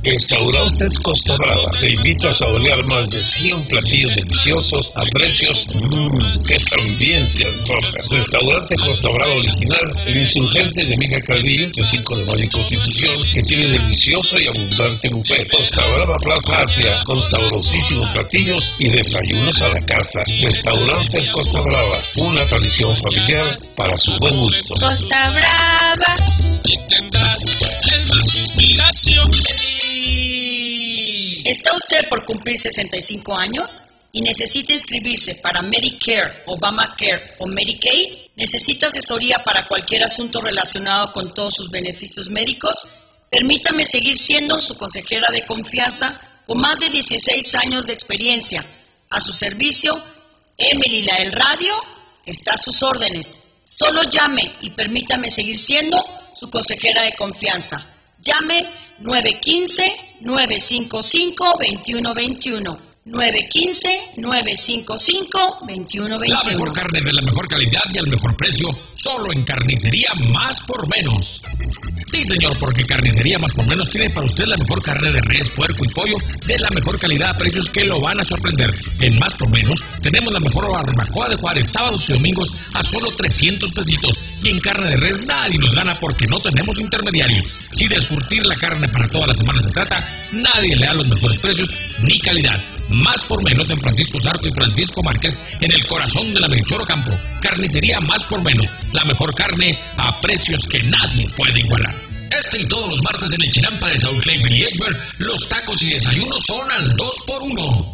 Restaurantes Costa Brava te invita a saborear más de 100 platillos deliciosos a precios que también se antojan. Restaurante Costa Brava original, el Insurgente de Mica Calvillo, entre 5 de Mayo y Constitución, que tiene delicioso y abundante buffet. Costa Brava Plaza Atria, con sabrosísimos platillos y desayunos a la carta. Restaurantes Costa Brava, una tradición familiar para su buen gusto. Costa Brava. Y tendrás más inspiración. ¿Está usted por cumplir 65 años y necesita inscribirse para Medicare, Obamacare o Medicaid? ¿Necesita asesoría para cualquier asunto relacionado con todos sus beneficios médicos? Permítame seguir siendo su consejera de confianza con más de 16 años de experiencia. A su servicio, Emily la del Radio está a sus órdenes. Solo llame y permítame seguir siendo su consejera de confianza. Llame 915-955-2121. 915-955-2121. La mejor carne de la mejor calidad y al mejor precio, solo en Carnicería Más por Menos. Sí, señor, porque Carnicería Más por Menos tiene para usted la mejor carne de res, puerco y pollo de la mejor calidad a precios que lo van a sorprender. En Más por Menos tenemos la mejor barbacoa de Juárez, sábados y domingos a solo 300 pesitos. Y en carne de res nadie nos gana porque no tenemos intermediarios. Si de surtir la carne para toda la semana se trata, nadie le da los mejores precios ni calidad. Más por Menos en Francisco Zarco y Francisco Márquez, en el corazón de la Melchor Ocampo. Carnicería Más por Menos, la mejor carne a precios que nadie puede igualar. Este y todos los martes en el Chinampa de South Clayville y Edgeburg, los tacos y desayunos son al 2x1.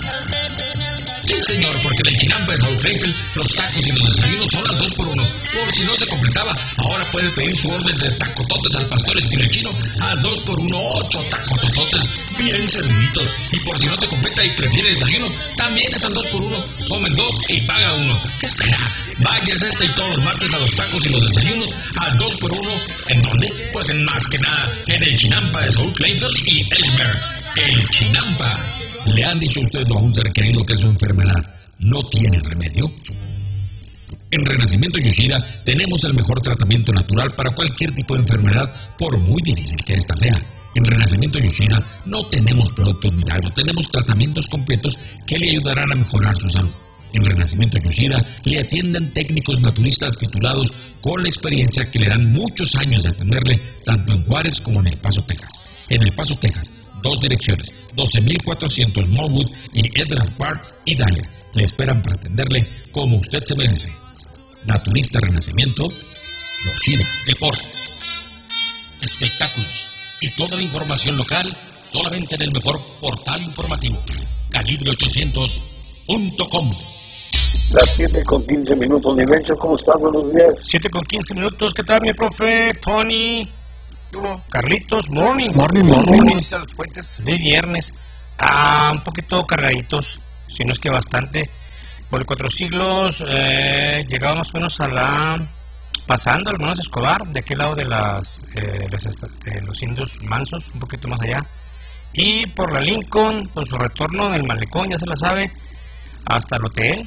Sí, señor, porque en el Chinampa de South Clayville, los tacos y los desayunos son al 2x1. Por si no se completaba, ahora puede pedir su orden de tacototes al pastor estilo chino al 2x1, 8 tacotototes bien serviditos. Y por si no se completa y prefiere desayuno, también están 2x1. Comen 2 y paga 1. ¿Qué espera? Váyase este y todos los martes a los tacos y los desayunos al 2x1. ¿En dónde? Pues en más que nada, en el Chinampa de South Clayville y Edgeburg. El Chinampa. ¿Le han dicho a usted o a un ser querido que su enfermedad no tiene remedio? En Renacimiento Yoshida tenemos el mejor tratamiento natural para cualquier tipo de enfermedad, por muy difícil que ésta sea. En Renacimiento Yoshida no tenemos productos milagros, tenemos tratamientos completos que le ayudarán a mejorar su salud. En Renacimiento Yoshida le atienden técnicos naturistas titulados con la experiencia que le dan muchos años de atenderle tanto en Juárez como en El Paso, Texas. En El Paso, Texas, 2 direcciones, 12,400 Norwood y Edland Park y Dahlia. Le esperan para atenderle como usted se merece. Naturista Renacimiento, Yoshida. Deportes, espectáculos y toda la información local solamente en el mejor portal informativo, Calibre800.com. Las 7:15, mi Mencho, ¿cómo estás? Buenos días. 7:15, ¿qué tal, mi profe? Tony, Carlitos, morning. De viernes, un poquito cargaditos, si no es que bastante. Por el 4 siglos, llegaba más o menos a la... pasando, hermanos Escobar, de aquel lado de los indios mansos, un poquito más allá. Y por la Lincoln, con su retorno del malecón, ya se la sabe, hasta el hotel.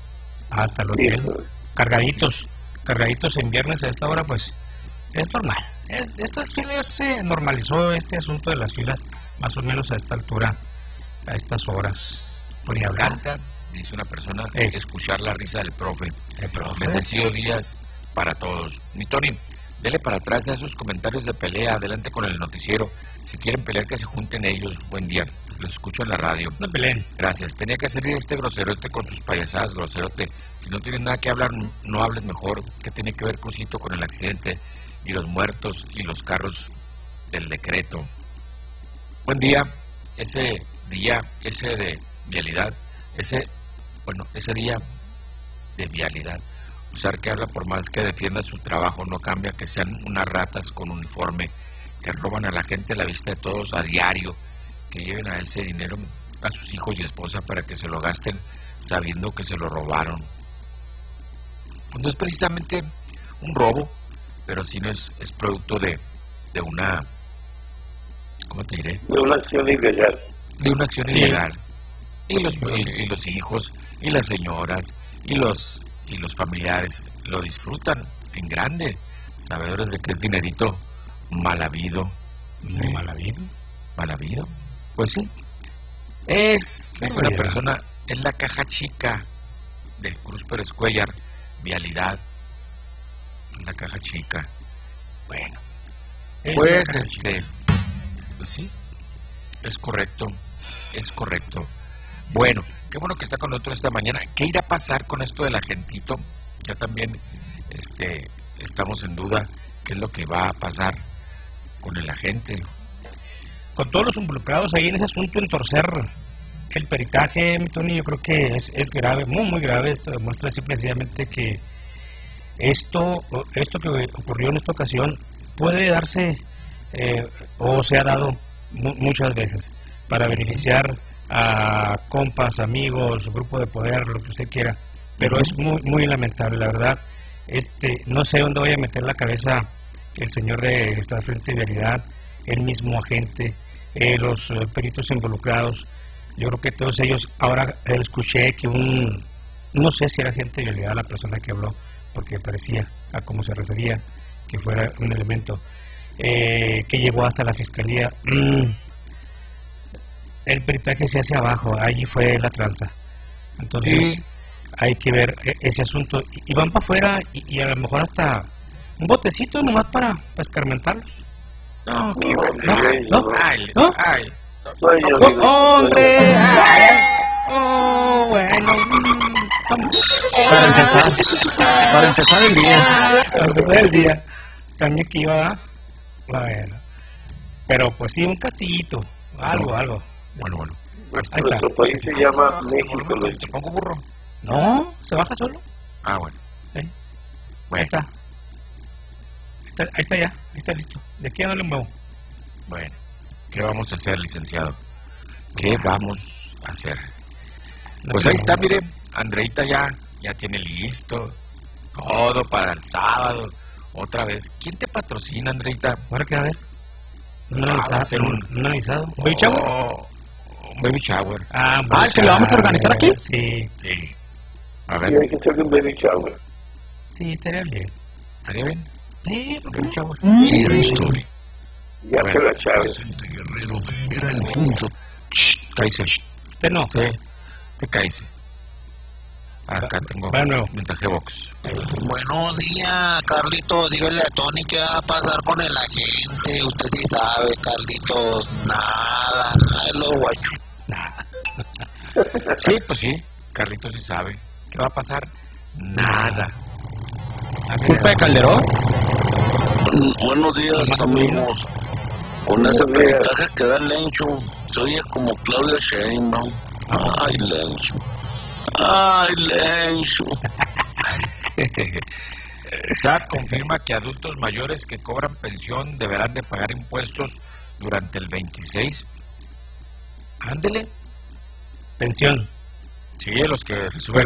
Cargaditos en viernes a esta hora, pues es normal. Estas filas se normalizó este asunto de las filas más o menos a esta altura, a estas horas. Por hablar, dice una persona, escuchar la risa del profe. Bendecidos días para todos. Mi Tony, dele para atrás a esos comentarios de pelea, adelante con el noticiero. Si quieren pelear, que se junten ellos. Buen día. Los escucho en la radio. No peleen. Gracias. Tenía que salir este groserote con sus payasadas, groserote. Si no tienes nada que hablar, no hables mejor. ¿Qué tiene que ver, Crucito, con el accidente y los muertos y los carros del decreto? Buen día. Ese día de vialidad, ese día de vialidad. Usar que habla, por más que defienda su trabajo, no cambia que sean unas ratas con uniforme que roban a la gente a la vista de todos a diario, que lleven a ese dinero a sus hijos y esposa para que se lo gasten sabiendo que se lo robaron. Pues no es precisamente un robo, pero sí no es producto de una, ¿cómo te diré? De una acción ilegal. De una acción ilegal. Y los hijos, y las señoras, y los familiares lo disfrutan en grande, sabedores de que es dinerito mal habido. Muy mal habido. mal habido. Pues sí. Es una persona, es la caja chica del Cruz Pérez Cuellar, Vialidad. La caja chica. Bueno. Pues pues sí. Es correcto. Bueno, qué bueno que está con nosotros esta mañana. ¿Qué irá a pasar con esto del agentito? Ya también estamos en duda qué es lo que va a pasar con el agente. Con todos los involucrados ahí en ese asunto, en torcer el peritaje, mi Tony, yo creo que es grave, muy grave. Esto demuestra simplemente que esto que ocurrió en esta ocasión puede darse o se ha dado muchas veces para beneficiar a compas, amigos, grupo de poder, lo que usted quiera, pero es muy lamentable, la verdad. No sé dónde vaya a meter la cabeza el señor de esta frente de Vialidad, el mismo agente, los peritos involucrados. Yo creo que todos ellos, ahora escuché que no sé si era agente de Vialidad la persona que habló, porque parecía a cómo se refería, que fuera un elemento que llegó hasta la fiscalía. El peritaje se hace abajo, allí fue la tranza. Entonces hay que ver ese asunto y van para afuera y a lo mejor hasta un botecito nomás para escarmentarlos. No, qué bueno. ¡Hombre! Bueno. Para empezar el día. Para empezar el día. También que iba. Bueno. Pero pues sí, un castillito. Algo. Bueno. Ahí está. Nuestro país se llama México. ¿Te pongo burro? No, se baja solo. Bueno. Ahí Bueno. está. Ahí está ya. Ahí está listo. De aquí a no le muevo. Bueno. ¿Qué vamos a hacer, licenciado? ¿Qué vamos a hacer? Pues ahí está, mire. Andreita ya tiene listo todo para el sábado. Otra vez. ¿Quién te patrocina, Andreita? Ahora que a ver. No hacer un avisado. ¿Un baby shower? Un baby shower. ¿Es que lo vamos a organizar aquí? Sí. A ver. Y hay que hacerle un baby shower. Sí, estaría bien. ¿Estaría bien? Sí, ¿por qué no? Shower. Sí, la historia. Ya se la Chávez. Vicente Guerrero era el punto. Cállese. Usted no. Te cállese. Acá tengo mensaje box. Buenos días, Carlitos. Dígale a Tony qué va a pasar con el agente. Usted sí sabe, Carlitos. Nada, es lo guacho. Sí, pues sí. Carlitos sí sabe. ¿Qué va a pasar? Nada. ¿Culpa de Calderón? Buenos días, amigos. Con ese peritaje que da Lencho, se oye como Claudia Sheinbaum. Ay, Lencho. SAT confirma que adultos mayores que cobran pensión deberán de pagar impuestos durante el 26. Ándele. Pensión. Sí, los que reciben